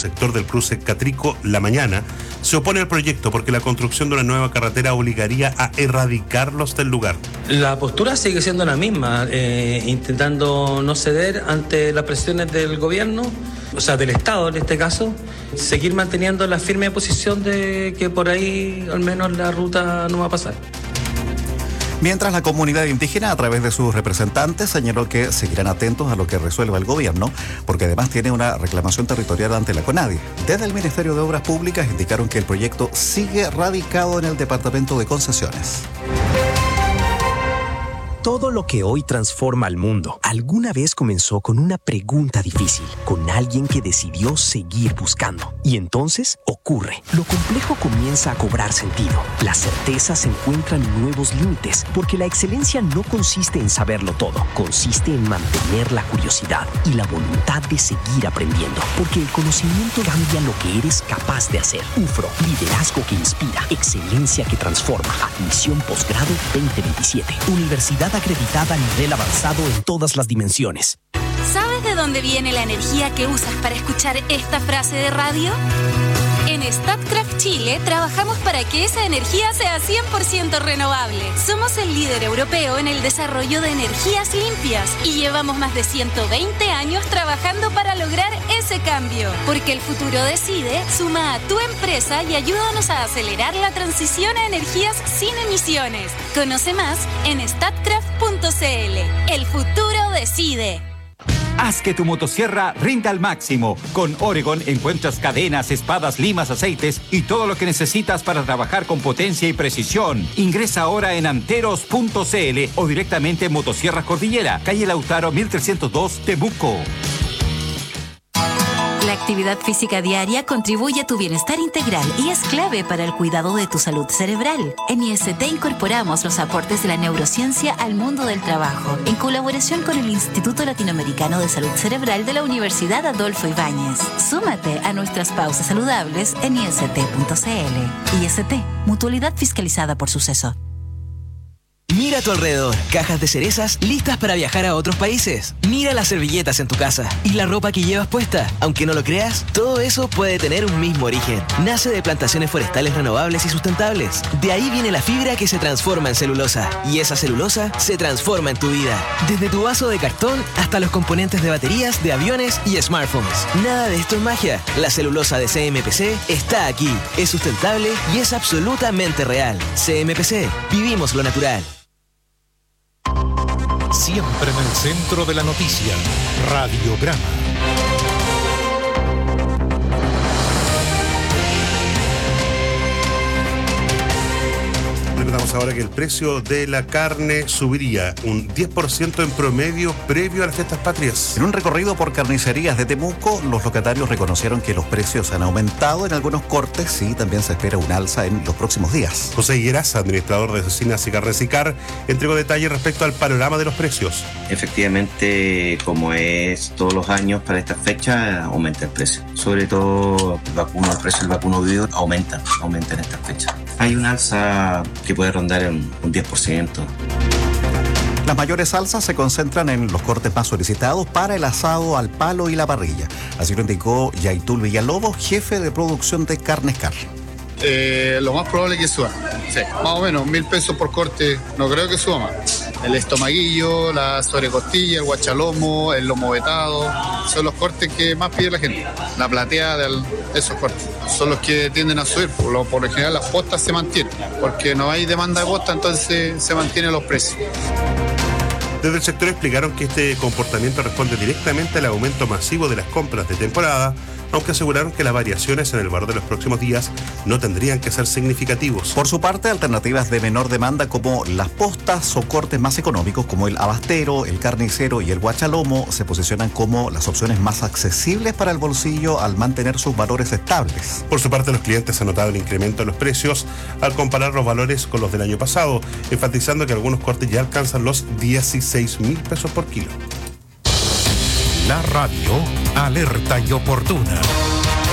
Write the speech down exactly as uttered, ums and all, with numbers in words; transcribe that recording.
sector del cruce Catrico-La Mañana, se opone al proyecto porque la construcción de una nueva carretera obligaría a erradicarlos del lugar. La postura sigue siendo la misma, eh, intentando no ceder ante las presiones del gobierno, o sea, del Estado en este caso, seguir manteniendo la firme posición de que por ahí al menos la ruta no va a pasar. Mientras la comunidad indígena, a través de sus representantes, señaló que seguirán atentos a lo que resuelva el gobierno, porque además tiene una reclamación territorial ante la CONADI. Desde el Ministerio de Obras Públicas indicaron que el proyecto sigue radicado en el Departamento de Concesiones. Todo lo que hoy transforma al mundo alguna vez comenzó con una pregunta difícil, con alguien que decidió seguir buscando. Y entonces ocurre. Lo complejo comienza a cobrar sentido. Las certezas encuentran nuevos límites, porque la excelencia no consiste en saberlo todo, consiste en mantener la curiosidad y la voluntad de seguir aprendiendo, porque el conocimiento cambia lo que eres capaz de hacer. U F R O, liderazgo que inspira, excelencia que transforma. Admisión posgrado veinte veintisiete. Universidad acreditada a nivel avanzado en todas las dimensiones. ¿Sabes de dónde viene la energía que usas para escuchar esta frase de radio? En Statkraft Chile trabajamos para que esa energía sea cien por ciento renovable. Somos el líder europeo en el desarrollo de energías limpias y llevamos más de ciento veinte años trabajando para lograr ese cambio. Porque el futuro decide, suma a tu empresa y ayúdanos a acelerar la transición a energías sin emisiones. Conoce más en statkraft punto c l. El futuro decide. Haz que tu motosierra rinda al máximo. Con Oregon encuentras cadenas, espadas, limas, aceites y todo lo que necesitas para trabajar con potencia y precisión. Ingresa ahora en anteros punto c l o directamente en Motosierras Cordillera, calle Lautaro mil trescientos dos, Temuco. La actividad física diaria contribuye a tu bienestar integral y es clave para el cuidado de tu salud cerebral. En I S T incorporamos los aportes de la neurociencia al mundo del trabajo, en colaboración con el Instituto Latinoamericano de Salud Cerebral de la Universidad Adolfo Ibáñez. Súmate a nuestras pausas saludables en i s t punto c l. I S T, mutualidad fiscalizada por Suceso. Mira a tu alrededor, cajas de cerezas listas para viajar a otros países. Mira las servilletas en tu casa y la ropa que llevas puesta. Aunque no lo creas, todo eso puede tener un mismo origen. Nace de plantaciones forestales renovables y sustentables. De ahí viene la fibra que se transforma en celulosa. Y esa celulosa se transforma en tu vida. Desde tu vaso de cartón hasta los componentes de baterías, de aviones y smartphones. Nada de esto es magia. La celulosa de C M P C está aquí. Es sustentable y es absolutamente real. C M P C. Vivimos lo natural. Siempre en el centro de la noticia, Radiograma. Recordamos ahora que el precio de la carne subiría un diez por ciento en promedio previo a las fiestas patrias. En un recorrido por carnicerías de Temuco, los locatarios reconocieron que los precios han aumentado en algunos cortes y también se espera un alza en los próximos días. José Higueras, administrador de Cecinas y Carnes y Car, entregó detalles respecto al panorama de los precios. Efectivamente, como es todos los años para esta fecha, aumenta el precio. Sobre todo el vacuno, el precio del vacuno vivo aumenta, aumenta en esta fecha. Hay un alza que puede rondar en un diez por ciento. Las mayores alzas se concentran en los cortes más solicitados para el asado al palo y la parrilla. Así lo indicó Yaitul Villalobos, jefe de producción de Carnes Car. Eh, lo más probable es que suba. Sí, más o menos, mil pesos por corte, no creo que suba más. El estomaguillo, la sobrecostilla, el guachalomo, el lomo vetado, son los cortes que más pide la gente. La plateada, de esos cortes, son los que tienden a subir. Por lo, por lo general las postas se mantienen, porque no hay demanda de posta, entonces se mantienen los precios. Desde el sector explicaron que este comportamiento responde directamente al aumento masivo de las compras de temporada, aunque aseguraron que las variaciones en el valor de los próximos días no tendrían que ser significativos. Por su parte, alternativas de menor demanda como las postas o cortes más económicos como el abastero, el carnicero y el guachalomo se posicionan como las opciones más accesibles para el bolsillo al mantener sus valores estables. Por su parte, los clientes han notado el incremento en los precios al comparar los valores con los del año pasado, enfatizando que algunos cortes ya alcanzan los dieciséis mil pesos por kilo. La radio, alerta y oportuna.